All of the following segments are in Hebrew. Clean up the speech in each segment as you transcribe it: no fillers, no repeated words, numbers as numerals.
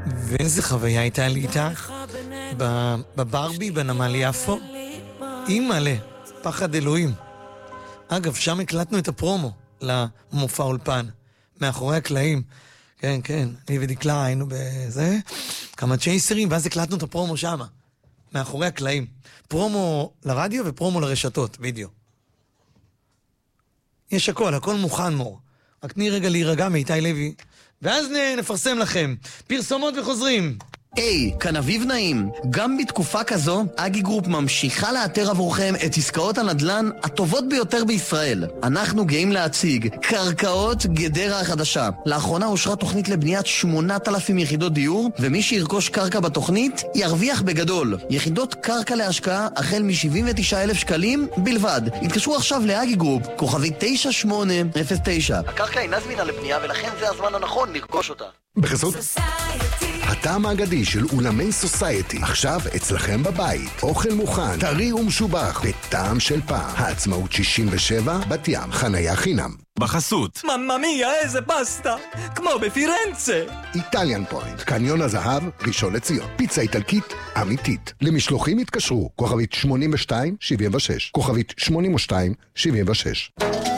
ואיזה חוויה הייתה לי איתה בברבי בנמל יפו. אימא'לה, פחד אלוהים. אגב, שם הקלטנו את הפרומו למופע אולפן, מאחורי הקלעים. כן, כן, אני ודקלה היינו בזה, כמה צ'ייסרים, ואז הקלטנו את הפרומו שם, מאחורי הקלעים. פרומו לרדיו ופרומו לרשתות, וידאו. יש הכל מוכן מור. רק תני רגע להירגע מאיתי לוי, ואז נפרסם לכם. פרסומות וחוזרים. היי, כאן אביב נעים. גם בתקופה כזו, אגי גרופ ממשיכה לאתר עבורכם את עסקאות הנדל"ן הטובות ביותר בישראל. אנחנו גאים להציג קרקעות גדרה החדשה. לאחרונה אושרה תוכנית לבניית 8,000 יחידות דיור, ומי שירכוש קרקע בתוכנית ירוויח בגדול. יחידות קרקע להשקעה החל מ-79,000 שקלים בלבד. התקשרו עכשיו לאגי גרופ, כוכבי 9809. הקרקע אינה זמינה לבנייה ולכן זה הזמן הנכון לרכוש אותה. בחסות הטעם האגדי של אולמי סוסייטי, עכשיו אצלכם בבית. אוכל מוכן, טרי ומשובח, בטעם של פעם. העצמאות 67, בת ים, חניה חינם. בחסות ממא מיה, איזה פסטה, כמו בפירנצה. איטליאן פוינט, קניון הזהב, ראשון לציון. פיצה איטלקית אמיתית. למשלוחים התקשרו, כוכבית 8276, כוכבית 8276.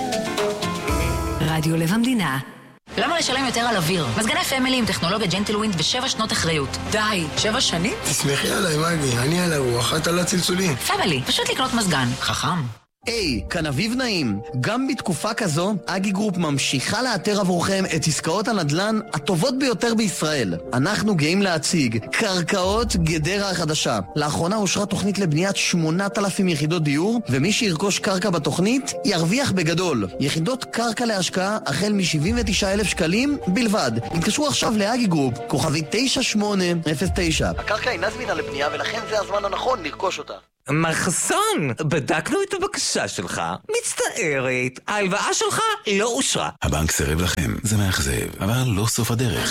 רדיו לב המדינה. למה לשלם יותר על אוויר? מזגני פמילי עם טכנולוגיה ג'נטלווינד ו7 שנות אחריות. די, 7 שנים? תסמכי עליי, מגי, אני על הרוח, את על הצלצולים. פמילי, פשוט לקנות מזגן. חכם. היי, כאן אביב נעים. גם בתקופה כזו, אגי גרופ ממשיכה לאתר עבורכם את עסקאות הנדל"ן הטובות ביותר בישראל. אנחנו גאים להציג קרקעות גדרה החדשה. לאחרונה אושרה תוכנית לבניית 8,000 יחידות דיור, ומי שירכוש קרקע בתוכנית ירוויח בגדול. יחידות קרקע להשקעה החל מ-79,000 שקלים בלבד. התקשרו עכשיו לאגי גרופ, כוכבי 9809. הקרקע אינה זמינה לבנייה ולכן זה הזמן הנכון לרכוש אותה. מחסון, בדקנו את הבקשה שלך, מצטערת, ההלוואה שלך לא אושרה. הבנק סירב לכם, זה מאכזב, אבל לא סוף הדרך.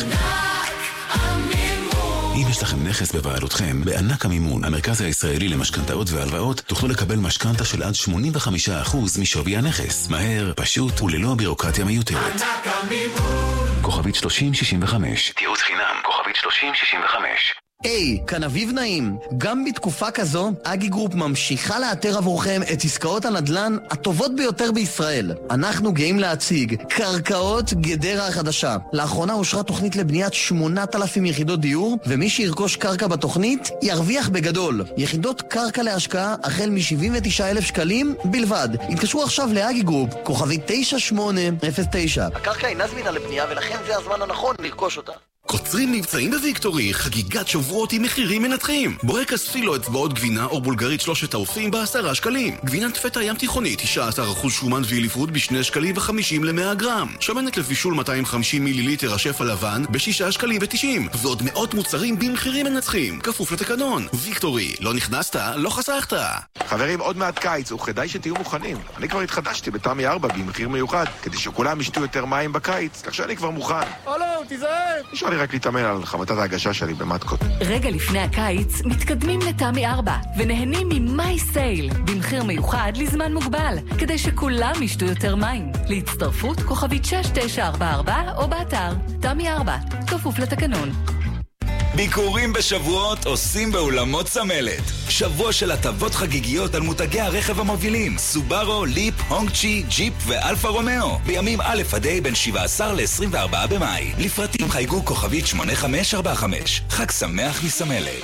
אם יש לכם נכס בבעלותכם, בענק המימון, המרכז הישראלי למשכנתאות והלוואות, תוכלו לקבל משכנתה של עד 85% משווי הנכס. מהר, פשוט וללא בירוקרטיה מיותרת. ענק המימון. כוכבית 3065. תיעוץ חינם, כוכבית 3065. היי, כאן אביב נעים. גם בתקופה כזו, אגי גרופ ממשיכה לאתר עבורכם את עסקאות הנדל"ן הטובות ביותר בישראל. אנחנו גאים להציג קרקעות גדרה החדשה. לאחרונה אושרה תוכנית לבניית 8,000 יחידות דיור, ומי שירכוש קרקע בתוכנית ירוויח בגדול. יחידות קרקע להשקעה החל מ-79,000 שקלים בלבד. התקשרו עכשיו לאגי גרופ, כוכבי 9809. הקרקע אינה זמינה לבנייה ולכן זה הזמן הנכון לרכוש אותה. קוצרים מבצעים בוויקטורי, חגיגת שבועות עם מחירים מנתחים. בורקס פילו אצבעות גבינה או בולגרית 3 העופים ב10 שקלים. גבינת פטה ים תיכונית 19% שומן ואיליפות ב2 שקלים ו50 ל-100 גרם. שמנת לבישול 250 מיליליטר השף הלבן ב6 שקלים ו90. ועוד מאות מוצרים במחירים מנצחים. כפוף לתקנון. ויקטורי, לא נכנסת, לא חסכת. חברים, עוד מעט קיץ, וכדאי שתהיו מוכנים. אני כבר התחדשתי בתמי 4 במחיר מיוחד, כדי שכולם ישתו יותר מים בקיץ, כך שאני כבר מוכן. תיזהר. נשאר לי רק להתאמן על חמתת ההגשה שלי במתקות. רגע לפני הקיץ מתקדמים לתמי 4 ונהנים ממאי סייל במחיר מיוחד לזמן מוגבל, כדי שכולם ישתו יותר מים. להצטרפות כוכבית 6944 או באתר תמי 4, כפוף לתקנון. ביקורים בשבועות עושים באולמות צמלת. שבוע של הטבות חגיגיות על מותגי הרכב המובילים סובארו, ליפ, הונג-צ'י, ג'יפ ואלפה רומאו. בימים א' עד ה' בין 17 ל-24 במאי. לפרטים חייגו כוכבית 8545. חג שמח מסמלת.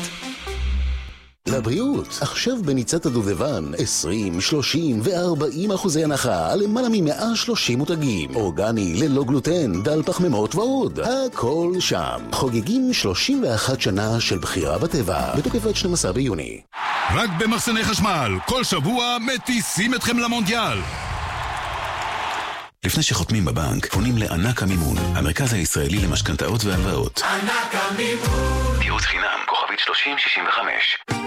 לבריאות, עכשיו בניצת הדובדבן 20, 30 ו-40% הנחה על למעלה מ-130 מותגים. אורגני, ללא גלוטן, דל פחמימות ועוד. הכל שם. חוגגים 31 שנה של בחירה בטבע, בתוקף עד 12 ביוני. רק במחסני חשמל, כל שבוע מטיסים אתכם למונדיאל. לפני שחותמים בבנק, פונים לענק המימון, המרכז הישראלי למשכנתאות והלוואות. ענק המימון. תיעוץ חינם, כוכבית 3065.